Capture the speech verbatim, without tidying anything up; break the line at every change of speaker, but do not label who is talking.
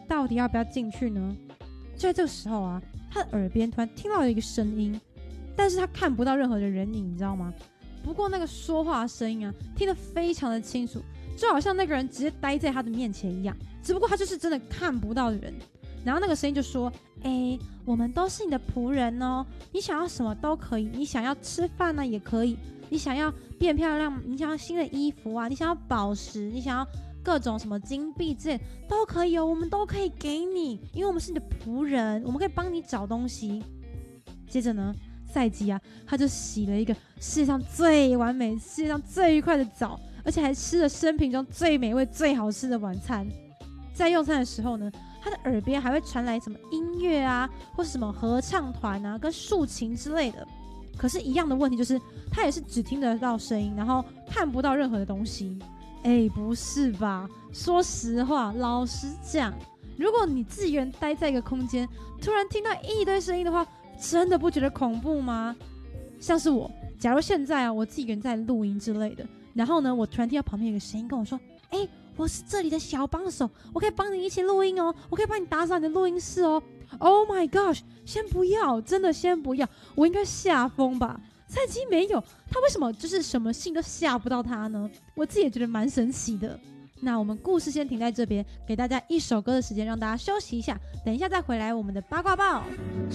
到底要不要进去呢？就在这个时候啊，他的耳边突然听到了一个声音，但是他看不到任何的人影，你知道吗？不过那个说话的声音啊，听得非常的清楚，就好像那个人直接待在他的面前一样，只不过他就是真的看不到人。然后那个声音就说：哎，我们都是你的仆人哦，你想要什么都可以，你想要吃饭呢也可以，你想要变漂亮，你想要新的衣服啊，你想要宝石，你想要各种什么金币之类都可以哦，我们都可以给你，因为我们是你的仆人，我们可以帮你找东西。接着呢，赛基啊，他就洗了一个世界上最完美、世界上最愉快的澡，而且还吃了生平中最美味、最好吃的晚餐。在用餐的时候呢，他的耳边还会传来什么音乐啊，或是什么合唱团啊，跟竖琴之类的。可是，一样的问题就是，他也是只听得到声音，然后看不到任何的东西。哎，不是吧？说实话，老实讲，如果你自己一个人待在一个空间，突然听到一堆声音的话，真的不觉得恐怖吗？像是我，假如现在啊，我自己一个人在录音之类的，然后呢，我突然听到旁边有个声音跟我说：哎，我是这里的小帮手，我可以帮你一起录音哦，我可以帮你打扫你的录音室哦。Oh my gosh， 先不要，真的先不要，我应该吓疯吧？赛基没有，他为什么就是什么信都吓不到他呢？我自己也觉得蛮神奇的。那我们故事先停在这边，给大家一首歌的时间，让大家休息一下，等一下再回来我们的八卦报。